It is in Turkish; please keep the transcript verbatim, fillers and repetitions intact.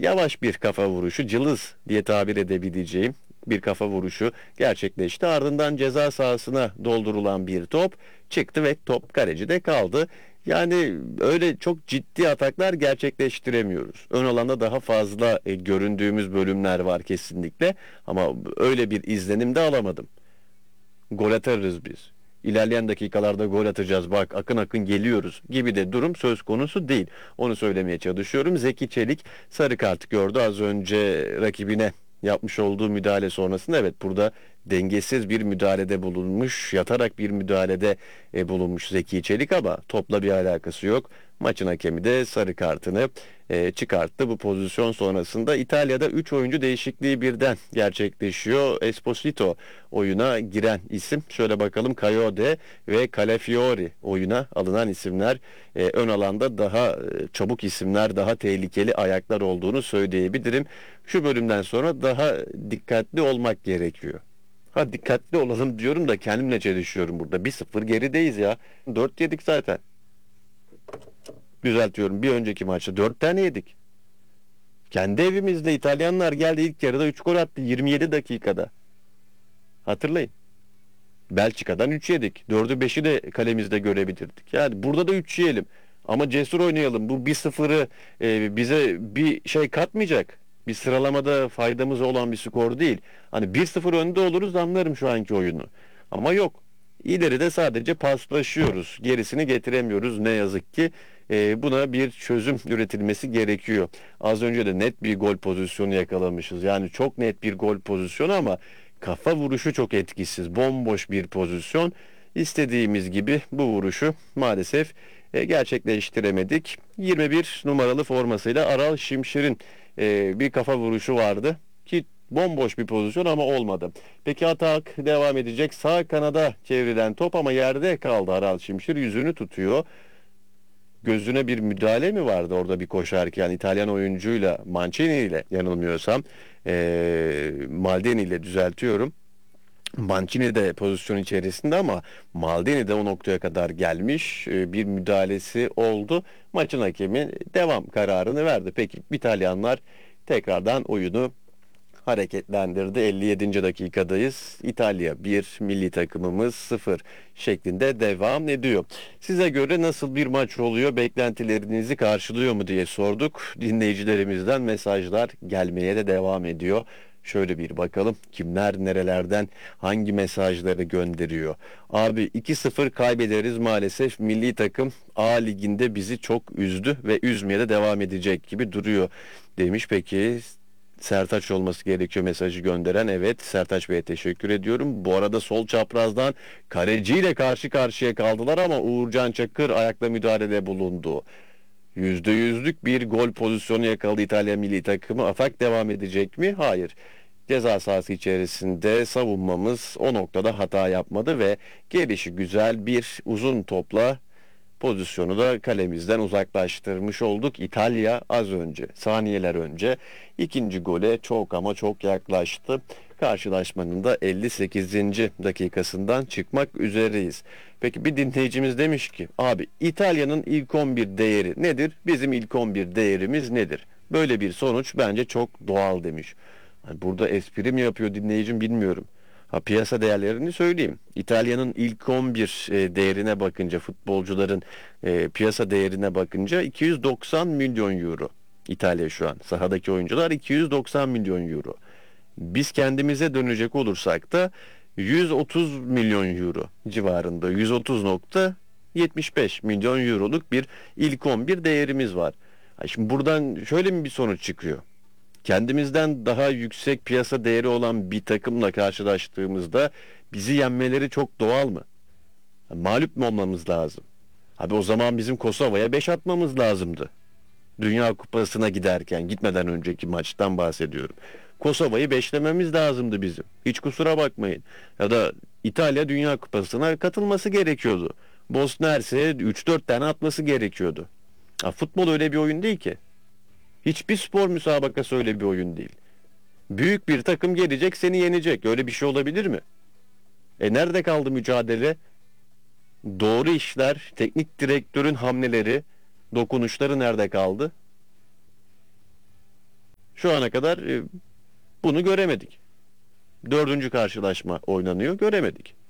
yavaş bir kafa vuruşu, cılız diye tabir edebileceğim bir kafa vuruşu gerçekleşti. Ardından ceza sahasına doldurulan bir top çıktı ve top kalecide kaldı. Yani öyle çok ciddi ataklar gerçekleştiremiyoruz. Ön alanda daha fazla e, göründüğümüz bölümler var kesinlikle ama öyle bir izlenim de alamadım. Gol atarız biz. İlerleyen dakikalarda gol atacağız, bak akın akın geliyoruz gibi de durum söz konusu değil. Onu söylemeye çalışıyorum. Zeki Çelik sarı kart gördü az önce rakibine yapmış olduğu müdahale sonrasında. Evet, burada dengesiz bir müdahalede bulunmuş, yatarak bir müdahalede e, bulunmuş Zeki Çelik ama topla bir alakası yok. Maçın hakemi de sarı kartını e, çıkarttı. Bu pozisyon sonrasında İtalya'da üç oyuncu değişikliği birden gerçekleşiyor. Esposito oyuna giren isim. Şöyle bakalım, Kayode ve Calafiori oyuna alınan isimler. E, ön alanda daha e, çabuk isimler, daha tehlikeli ayaklar olduğunu söyleyebilirim. Şu bölümden sonra daha dikkatli olmak gerekiyor. Ha, dikkatli olalım diyorum da kendimle çelişiyorum burada. bir sıfır gerideyiz ya. dört yedik zaten. Düzeltiyorum, bir önceki maçta dört tane yedik. Kendi evimizde İtalyanlar geldi, ilk yarıda üç gol attı yirmi yedi dakikada. Hatırlayın. Belçika'dan üç yedik. dördü beşi de kalemizde görebilirdik. Yani burada da üç yiyelim. Ama cesur oynayalım. Bu bir sıfırı e, bize bir şey katmayacak. Bir sıralamada faydamız olan bir skor değil. Hani bir sıfır önde oluruz, anlarım şu anki oyunu. Ama yok. İleride sadece paslaşıyoruz. Gerisini getiremiyoruz ne yazık ki. E, buna bir çözüm üretilmesi gerekiyor. Az önce de net bir gol pozisyonu yakalamışız. Yani çok net bir gol pozisyonu ama kafa vuruşu çok etkisiz. Bomboş bir pozisyon. İstediğimiz gibi bu vuruşu maalesef e, gerçekleştiremedik. yirmi bir numaralı formasıyla Aral Şimşir'in e, bir kafa vuruşu vardı ki bomboş bir pozisyon ama olmadı. Peki atak devam edecek. Sağ kanada çevrilen top ama yerde kaldı. Aral Şimşir yüzünü tutuyor. Gözüne bir müdahale mi vardı orada bir koşarken İtalyan oyuncuyla, Mancini ile yanılmıyorsam, e, Maldini ile düzeltiyorum. Mancini de pozisyon içerisinde ama Maldini de o noktaya kadar gelmiş, e, bir müdahalesi oldu. Maçın hakemi devam kararını verdi. Peki İtalyanlar tekrardan oyunu hareketlendirdi. elli yedinci dakikadayız. İtalya bir, milli takımımız sıfır şeklinde devam ediyor. Size göre nasıl bir maç oluyor? Beklentilerinizi karşılıyor mu diye sorduk. Dinleyicilerimizden mesajlar gelmeye de devam ediyor. Şöyle bir bakalım kimler nerelerden hangi mesajları gönderiyor. Abi iki sıfır kaybederiz maalesef. Milli takım A liginde bizi çok üzdü ve üzmeye de devam edecek gibi duruyor demiş. Peki Sertaç olması gerekiyor mesajı gönderen. Evet, Sertaç Bey'e teşekkür ediyorum. Bu arada sol çaprazdan kaleciyle karşı karşıya kaldılar ama Uğurcan Çakır ayakla müdahalede bulundu. Yüzde yüzlük bir gol pozisyonu yakaladı İtalya milli takımı. Afak devam edecek mi? Hayır. Ceza sahası içerisinde savunmamız o noktada hata yapmadı ve gelişi güzel bir uzun topla pozisyonu da kalemizden uzaklaştırmış olduk. İtalya az önce, saniyeler önce ikinci gole çok ama çok yaklaştı. Karşılaşmanın da elli sekizinci dakikasından çıkmak üzereyiz. Peki bir dinleyicimiz demiş ki, abi İtalya'nın ilk on bir değeri nedir? Bizim ilk on bir değerimiz nedir? Böyle bir sonuç bence çok doğal demiş. Hani burada espri mi yapıyor dinleyicim bilmiyorum. Ha, piyasa değerlerini söyleyeyim. İtalya'nın ilk on bir e, değerine bakınca, futbolcuların e, piyasa değerine bakınca iki yüz doksan milyon euro. İtalya şu an. Sahadaki oyuncular iki yüz doksan milyon euro. Biz kendimize dönecek olursak da yüz otuz milyon euro civarında. yüz otuz nokta yetmiş beş milyon euroluk bir ilk on bir değerimiz var. Ha, şimdi buradan şöyle mi bir sonuç çıkıyor? Kendimizden daha yüksek piyasa değeri olan bir takımla karşılaştığımızda bizi yenmeleri çok doğal mı? Mağlup mu olmamız lazım? Abi o zaman bizim Kosova'ya beş atmamız lazımdı. Dünya Kupası'na giderken, gitmeden önceki maçtan bahsediyorum. Kosova'yı beşlememiz lazımdı bizim. Hiç kusura bakmayın. Ya da İtalya Dünya Kupası'na katılması gerekiyordu. Bosna Hersek'e üç dört tane atması gerekiyordu. Ha, futbol öyle bir oyun değil ki. Hiçbir spor müsabakası öyle bir oyun değil. Büyük bir takım gelecek seni yenecek. Öyle bir şey olabilir mi? E nerede kaldı mücadele? Doğru işler, teknik direktörün hamleleri, dokunuşları nerede kaldı? Şu ana kadar e, bunu göremedik. Dördüncü karşılaşma oynanıyor, göremedik.